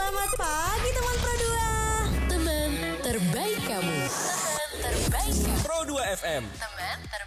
Selamat pagi teman Pro 2. Teman terbaik kamu. Teman terbaik kamu. Pro 2 FM. Teman terbaik.